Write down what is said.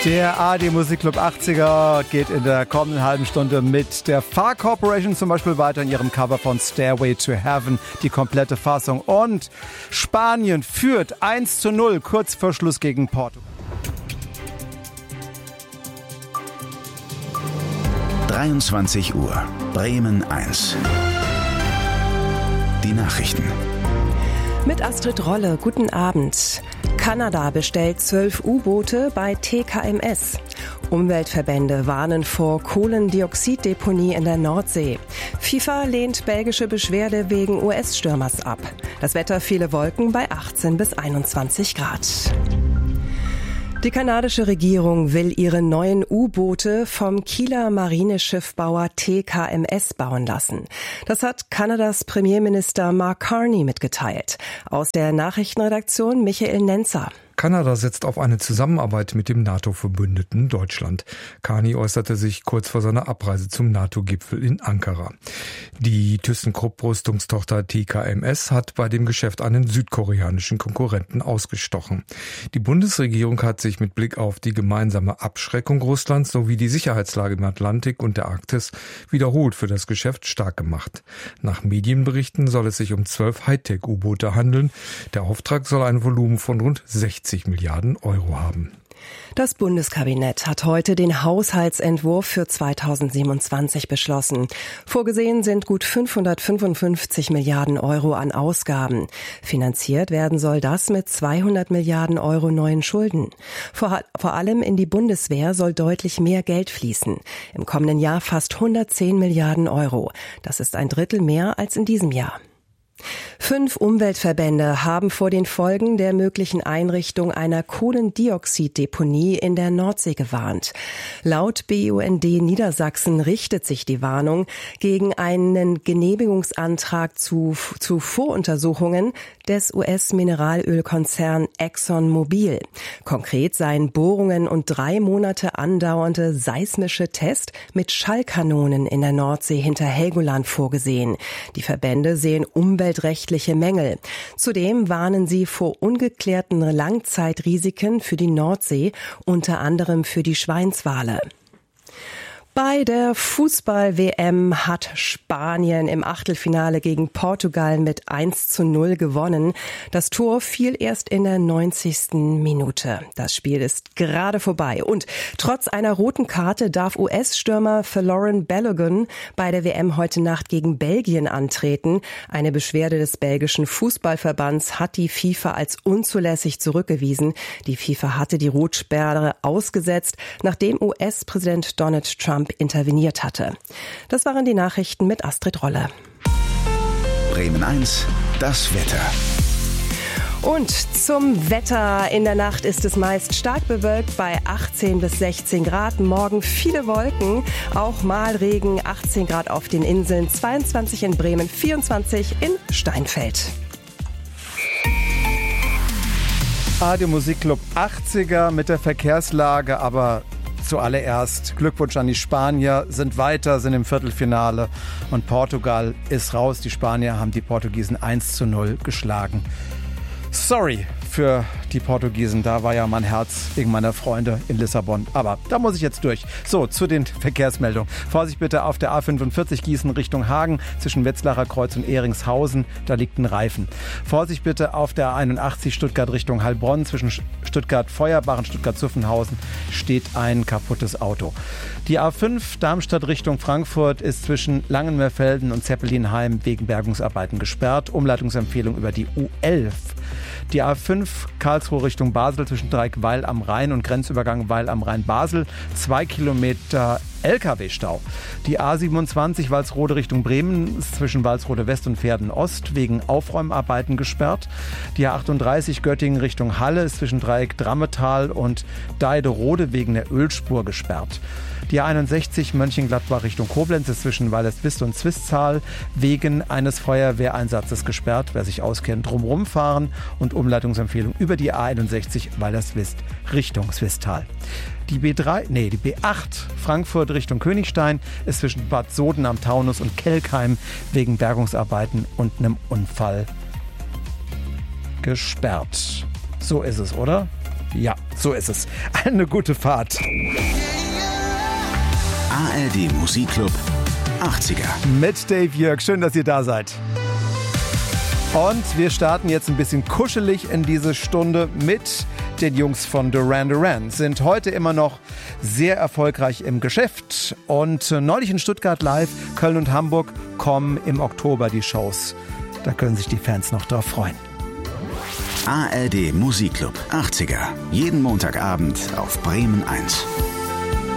Der AD Musikclub 80er geht in der kommenden halben Stunde mit der Far Corporation zum Beispiel weiter in ihrem Cover von Stairway to Heaven, die komplette Fassung. Und Spanien führt 1:0 kurz vor Schluss gegen Portugal. 23 Uhr, Bremen 1. Die Nachrichten. Mit Astrid Rolle, guten Abend. Kanada bestellt 12 U-Boote bei TKMS. Umweltverbände warnen vor Kohlendioxiddeponie in der Nordsee. FIFA lehnt belgische Beschwerde wegen US-Stürmers ab. Das Wetter, viele Wolken bei 18 bis 21 Grad. Die kanadische Regierung will ihre neuen U-Boote vom Kieler Marineschiffbauer TKMS bauen lassen. Das hat Kanadas Premierminister Mark Carney mitgeteilt. Aus der Nachrichtenredaktion Michael Nenzer. Kanada setzt auf eine Zusammenarbeit mit dem NATO-Verbündeten Deutschland. Carney äußerte sich kurz vor seiner Abreise zum NATO-Gipfel in Ankara. Die ThyssenKrupp-Rüstungstochter TKMS hat bei dem Geschäft einen südkoreanischen Konkurrenten ausgestochen. Die Bundesregierung hat sich mit Blick auf die gemeinsame Abschreckung Russlands sowie die Sicherheitslage im Atlantik und der Arktis wiederholt für das Geschäft stark gemacht. Nach Medienberichten soll es sich um 12 Hightech-U-Boote handeln. Der Auftrag soll ein Volumen von rund 60 Milliarden Euro haben. Das Bundeskabinett hat heute den Haushaltsentwurf für 2027 beschlossen. Vorgesehen sind gut 555 Milliarden Euro an Ausgaben. Finanziert werden soll das mit 200 Milliarden Euro neuen Schulden. Vor allem in die Bundeswehr soll deutlich mehr Geld fließen. Im kommenden Jahr fast 110 Milliarden Euro. Das ist ein Drittel mehr als in diesem Jahr. 5 Umweltverbände haben vor den Folgen der möglichen Einrichtung einer Kohlendioxiddeponie in der Nordsee gewarnt. Laut BUND Niedersachsen richtet sich die Warnung gegen einen Genehmigungsantrag zu Voruntersuchungen des US-Mineralölkonzern ExxonMobil. Konkret seien Bohrungen und 3 Monate andauernde seismische Tests mit Schallkanonen in der Nordsee hinter Helgoland vorgesehen. Die Verbände sehen umweltrechtliche Mängel. Zudem warnen sie vor ungeklärten Langzeitrisiken für die Nordsee, unter anderem für die Schweinswale. Bei der Fußball-WM hat Spanien im Achtelfinale gegen Portugal mit 1:0 gewonnen. Das Tor fiel erst in der 90. Minute. Das Spiel ist gerade vorbei. Und trotz einer roten Karte darf US-Stürmer Folarin Balogun bei der WM heute Nacht gegen Belgien antreten. Eine Beschwerde des belgischen Fußballverbands hat die FIFA als unzulässig zurückgewiesen. Die FIFA hatte die Rotsperre ausgesetzt, nachdem US-Präsident Donald Trump interveniert hatte. Das waren die Nachrichten mit Astrid Rolle. Bremen 1, das Wetter. Und zum Wetter. In der Nacht ist es meist stark bewölkt bei 18 bis 16 Grad. Morgen viele Wolken, auch mal Regen, 18 Grad auf den Inseln, 22 in Bremen, 24 in Steinfeld. AD Musikclub 80er mit der Verkehrslage, aber zuallererst Glückwunsch an die Spanier, sind weiter, sind im Viertelfinale und Portugal ist raus. Die Spanier haben die Portugiesen 1:0 geschlagen. Sorry für die Portugiesen, da war ja mein Herz wegen meiner Freunde in Lissabon. Aber da muss ich jetzt durch. So, zu den Verkehrsmeldungen. Vorsicht bitte auf der A45 Gießen Richtung Hagen zwischen Wetzlarer Kreuz und Ehringshausen. Da liegt ein Reifen. Vorsicht bitte auf der A81 Stuttgart Richtung Heilbronn zwischen Stuttgart-Feuerbach und Stuttgart-Zuffenhausen steht ein kaputtes Auto. Die A5 Darmstadt Richtung Frankfurt ist zwischen Langenmeerfelden und Zeppelinheim wegen Bergungsarbeiten gesperrt. Umleitungsempfehlung über die U11. Die A5 Karlsruhe Richtung Basel zwischen Dreieck-Weil am Rhein und Grenzübergang Weil am Rhein-Basel 2 Kilometer LKW-Stau. Die A27 Walsrode Richtung Bremen ist zwischen Walsrode West und Verden Ost wegen Aufräumarbeiten gesperrt. Die A38 Göttingen Richtung Halle ist zwischen Dreieck Drammetal und Deiderode wegen der Ölspur gesperrt. Die A61 Mönchengladbach Richtung Koblenz ist zwischen Weilerswist und Zwistal wegen eines Feuerwehreinsatzes gesperrt. Wer sich auskennt, drumherum fahren und Umleitungsempfehlung über die A61 Weilerswist Richtung Zwistal. Die B8 Frankfurt Richtung Königstein ist zwischen Bad Soden am Taunus und Kelkheim wegen Bergungsarbeiten und einem Unfall gesperrt. So ist es, oder? Ja, so ist es. Eine gute Fahrt. ARD Musikclub 80er. Mit Dave Jörg. Schön, dass ihr da seid. Und wir starten jetzt ein bisschen kuschelig in diese Stunde mit den Jungs von Duran Duran. Sind heute immer noch sehr erfolgreich im Geschäft. Und neulich in Stuttgart live, Köln und Hamburg kommen im Oktober die Shows. Da können sich die Fans noch drauf freuen. ARD Musikclub 80er. Jeden Montagabend auf Bremen 1.